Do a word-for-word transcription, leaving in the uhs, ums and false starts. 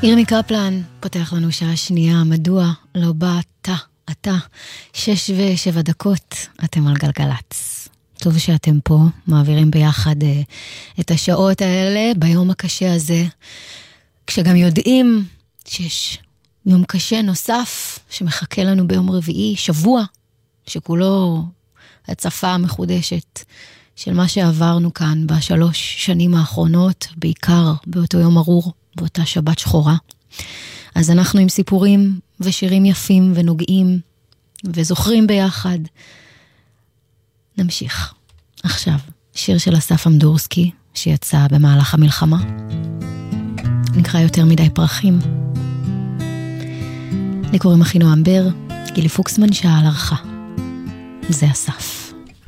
ירמי קפלן פותח לנו שעה שנייה, מדוע לא בא אתה, אתה, שש ושבע דקות, אתם על גלגלץ. טוב שאתם פה, מעבירים ביחד אה, את השעות האלה ביום הקשה הזה, כשגם יודעים שיש יום קשה נוסף שמחכה לנו ביום רביעי, שבוע שכולו הצפה מחודשת של מה שעברנו כאן בשלוש שנים האחרונות, בעיקר באותו יום ארור, באותה שבת שחורה. אז אנחנו עם סיפורים ושירים יפים ונוגעים וזוכרים ביחד. נמשיך. עכשיו, שיר של אסף אמדורסקי שיצא במהלך המלחמה. נקרא יותר מדי פרחים. לי קוראים אחינועם בר, גילי פוקסמן שאל ערכה. זה אסף.